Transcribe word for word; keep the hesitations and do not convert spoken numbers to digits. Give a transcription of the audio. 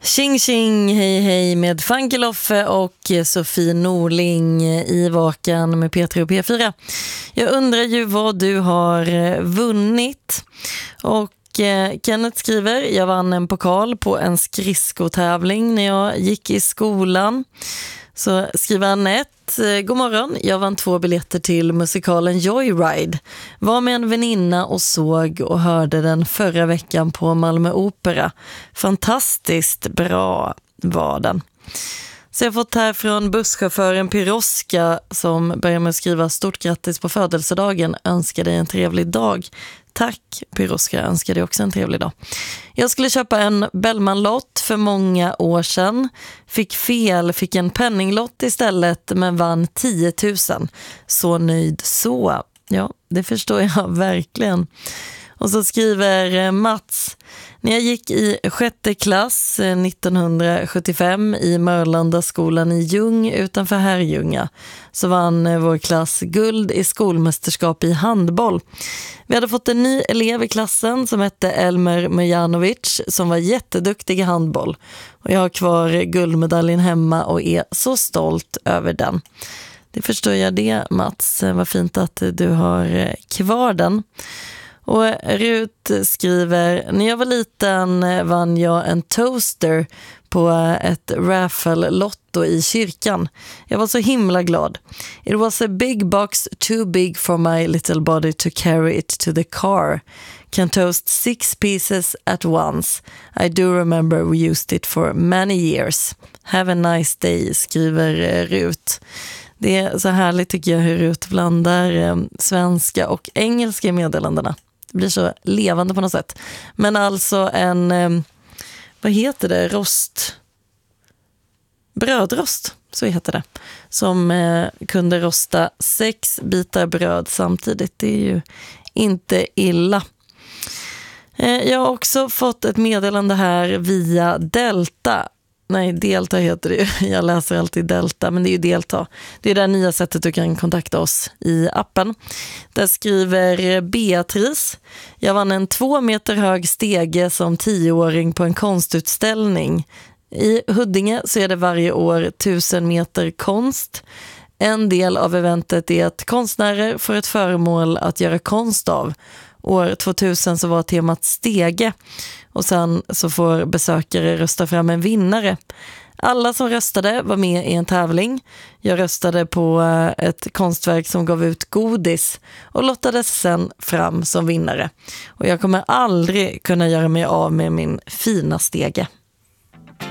Tjing tjing, hej hej med Funky Loffe och Sofie Norling i Vaken med P tre och P fyra. Jag undrar ju vad du har vunnit. Och eh, Kenneth skriver, jag vann en pokal på en skridskotävling när jag gick i skolan. Så skriver Annette, god morgon, jag vann två biljetter till musikalen Joyride. Var med en väninna och såg och hörde den förra veckan på Malmö Opera. Fantastiskt bra var den. Så jag har fått här från busschauffören Piroska som börjar med att skriva stort grattis på födelsedagen. Önskar dig en trevlig dag. Tack Piroska, önskar dig också en trevlig dag. Jag skulle köpa en Bellman-lott för många år sedan. Fick fel, fick en penninglott istället men vann tio tusen. Så nöjd så. Ja, det förstår jag verkligen. Och så skriver Mats, när jag gick i sjätte klass nittonhundrasjuttiofem i Mörlandaskolan i Ljung utanför Herrljunga så vann vår klass guld i skolmästerskap i handboll. Vi hade fått en ny elev i klassen som hette Elmer Mojanovic som var jätteduktig i handboll. Och jag har kvar guldmedaljen hemma och är så stolt över den. Det förstår jag det, Mats. Vad fint att du har kvar den. Och Rut skriver, när jag var liten vann jag en toaster på ett raffle-lotto i kyrkan. Jag var så himla glad. It was a big box too big for my little body to carry it to the car. Can toast six pieces at once. I do remember we used it for many years. Have a nice day, skriver Rut. Det är så härligt tycker jag hur Rut blandar eh, svenska och engelska i meddelandena. Det blir så levande på något sätt. Men alltså en, eh, vad heter det, rost, brödrost, så heter det. Som eh, kunde rosta sex bitar bröd samtidigt. Det är ju inte illa. Eh, jag har också fått ett meddelande här via Delta. Nej, Delta heter det. Jag läser alltid Delta, men det är ju Delta. Det är det nya sättet du kan kontakta oss i appen. Där skriver Beatrice. Jag vann en två meter hög stege som tioåring på en konstutställning. I Huddinge så är det varje år tusen meter konst. En del av eventet är att konstnärer får ett föremål att göra konst av. År tvåtusen så var temat stege och sen så får besökare rösta fram en vinnare. Alla som röstade var med i en tävling. Jag röstade på ett konstverk som gav ut godis och lottades sen fram som vinnare. Och jag kommer aldrig kunna göra mig av med min fina stege.